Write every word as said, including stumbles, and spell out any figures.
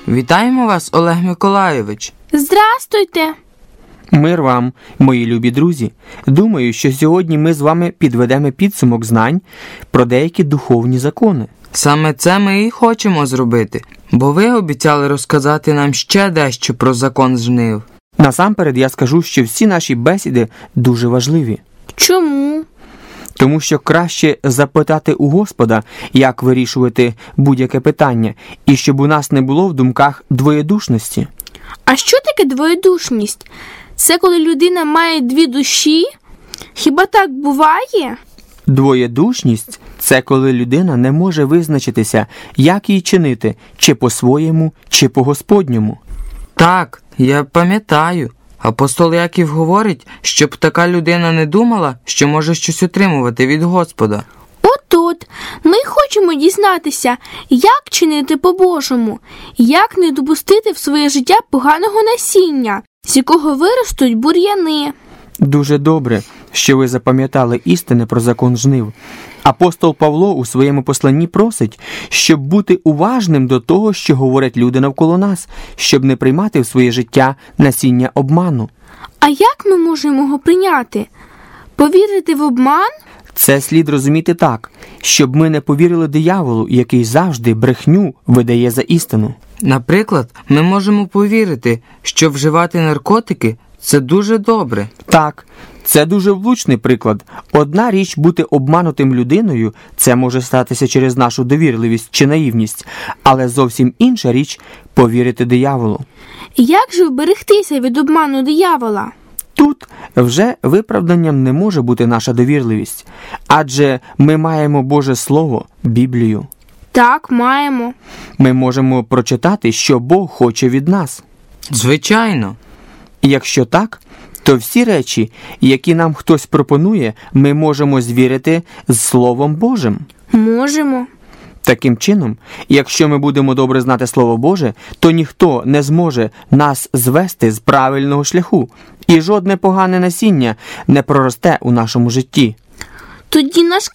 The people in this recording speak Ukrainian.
Вітаємо вас, Олег Миколайович. Здрастуйте. Мир вам, мої любі друзі. Думаю, що сьогодні ми з вами підведемо підсумок знань про деякі духовні закони. Саме це ми і хочемо зробити, бо ви обіцяли розказати нам ще дещо про закон жнив. Насамперед я скажу, що всі наші бесіди дуже важливі. Чому? Тому що краще запитати у Господа, як вирішувати будь-яке питання, і щоб у нас не було в думках двоєдушності. А що таке двоєдушність? Це коли людина має дві душі? Хіба так буває? Двоєдушність – це коли людина не може визначитися, як їй чинити, чи по-своєму, чи по-господньому. Так, я пам'ятаю. Апостол Яків говорить, щоб така людина не думала, що може щось отримувати від Господа. От-от, ми хочемо дізнатися, як чинити по-божому, як не допустити в своє життя поганого насіння, з якого виростуть бур'яни. Дуже добре, що ви запам'ятали істини про закон жнив. Апостол Павло у своєму посланні просить, щоб бути уважним до того, що говорять люди навколо нас, щоб не приймати в своє життя насіння обману. А як ми можемо його прийняти? Повірити в обман? Це слід розуміти так, щоб ми не повірили дияволу, який завжди брехню видає за істину. Наприклад, ми можемо повірити, що вживати наркотики – це дуже добре. Так, це дуже влучний приклад. Одна річ бути обманутим людиною – це може статися через нашу довірливість чи наївність, але зовсім інша річ – повірити дияволу. Як же вберегтися від обману диявола? Тут вже виправданням не може бути наша довірливість, адже ми маємо Боже Слово, Біблію. Так, маємо. Ми можемо прочитати, що Бог хоче від нас. Звичайно. І якщо так, то всі речі, які нам хтось пропонує, ми можемо звірити з Словом Божим. Можемо. Таким чином, якщо ми будемо добре знати Слово Боже, то ніхто не зможе нас звести з правильного шляху, і жодне погане насіння не проросте у нашому житті. Тоді наш